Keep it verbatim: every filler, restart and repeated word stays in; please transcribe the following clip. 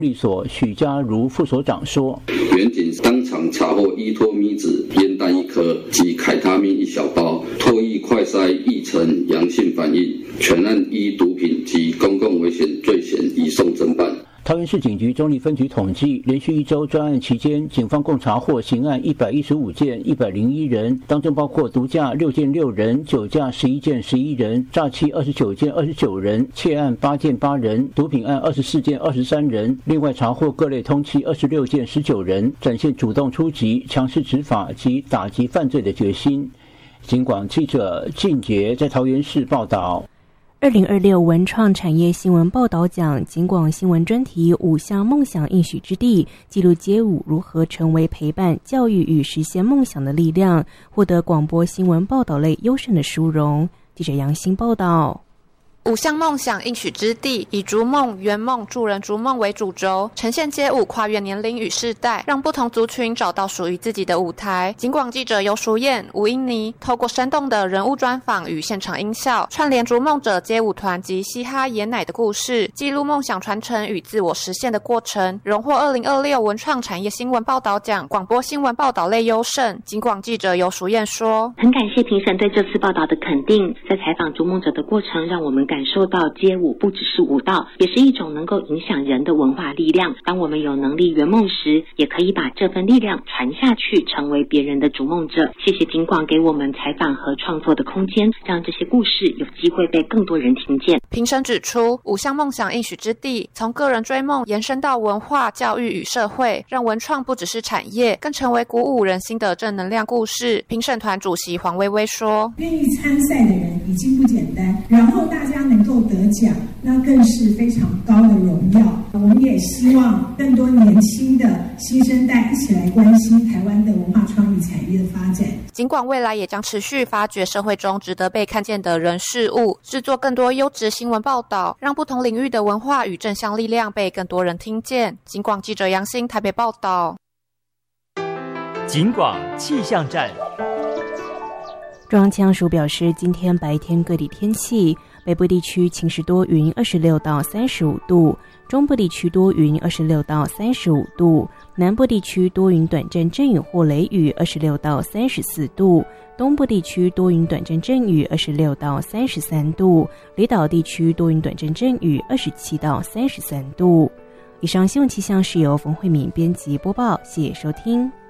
律所许家如副所长说， 员警当场查获依托米酯、烟弹一颗及凯他命一小包，唾液快筛亦呈阳性反应，全案依毒品及公共危险罪嫌移送侦办。 桃园市警局中坜分局统计，连续一周专案期间，警方共查获刑案一百一十五件，一百零一人，当中包括毒驾六件六人，酒驾十一件十一人，诈欺二十九件二十九人，窃案八件八人，毒品案二十四件二十三人。另外查获各类通缉二十六件十九人，展现主动出击、强势执法及打击犯罪的决心。警广记者靳杰在桃园市报道。 二零二六文创产业新闻报道奖警广新闻专题五项梦想应许之地，记录街舞如何成为陪伴、教育与实现梦想的力量，获得广播新闻报道类优胜的殊荣。记者杨欣报道。 五项梦想应许之地，以逐梦、圆梦、助人逐梦为主轴，呈现街舞跨越年龄与世代，让不同族群找到属于自己的舞台。警广记者尤淑燕、吴英妮透过生动的人物专访与现场音效，串联逐梦者街舞团及嘻哈爷奶的故事，记录梦想传承与自我实现的过程，荣获二零二六文创产业新闻报道奖广播新闻报道类优胜。警广记者尤淑燕说：“ 很感谢评审对这次报道的肯定，在采访逐梦者的过程，让我们感受到街舞不只是舞蹈，也是一种能够影响人的文化力量。当我们有能力圆梦时，也可以把这份力量传下去，成为别人的逐梦者。谢谢警广给我们采访和创作的空间，让这些故事有机会被更多人听见。” 评审指出，五项梦想应许之地，从个人追梦延伸到文化、教育与社会，让文创不只是产业，更成为鼓舞人心的正能量故事。评审团主席黄薇薇说：“ 愿意参赛的人已经不简单，然后大家能够得奖，那更是非常高的荣耀。我们也希望更多年轻的新生代一起来关心台湾的文化创意产业的发展。” 尽管未来也将持续发掘社会中值得被看见的人事物，制作更多优质新闻报道，让不同领域的文化与正向力量被更多人听见。警广记者杨欣台北报道。 警广气象站。 中央气象署表示，今天白天各地天气，北部地区晴时多云，二十六到三十五度；中部地区多云，二十六到三十五度；南部地区多云短阵阵雨或雷雨，二十六到三十四度；东部地区多云短阵阵雨，二十六到三十三度；离岛地区多云短阵阵雨，二十七到三十三度。以上新闻气象是由冯慧敏编辑播报，谢谢收听。